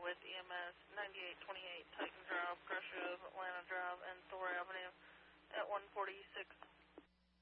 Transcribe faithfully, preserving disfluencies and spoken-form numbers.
with E M S ninety-eight twenty-eight Titan Drive, Gresham, Atlanta Drive, and Thor Avenue at one forty-six